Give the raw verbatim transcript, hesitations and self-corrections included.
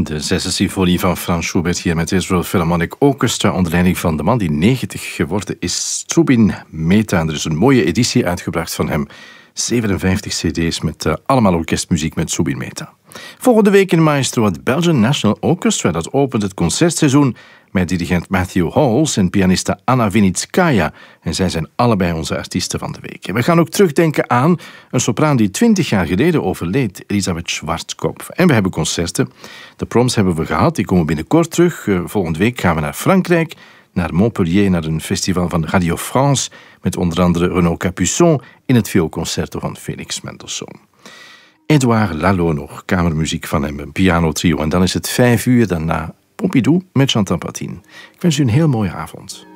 De zesde symfonie van Frans Schubert hier met Israel Philharmonic Orchestra onder leiding van de man die negentig geworden is, Zubin Mehta. Er is een mooie editie uitgebracht van hem. zevenenvijftig cd's met uh, allemaal orkestmuziek met Zubin Mehta. Volgende week in Maestro het Belgian National Orchestra. Dat opent het concertseizoen met dirigent Matthew Halls en pianiste Anna Vinitskaya. En zij zijn allebei onze artiesten van de week. En we gaan ook terugdenken aan een sopraan die twintig jaar geleden overleed, Elisabeth Schwarzkopf. En we hebben concerten. De proms hebben we gehad, die komen binnenkort terug. Uh, volgende week gaan we naar Frankrijk, naar Montpellier, naar een festival van Radio France, met onder andere Renaud Capuçon in het vioolconcerto van Felix Mendelssohn. Edouard Lalo nog, kamermuziek van hem, een pianotrio. En dan is het vijf uur, daarna Pompidou met Chantal Patin. Ik wens u een heel mooie avond.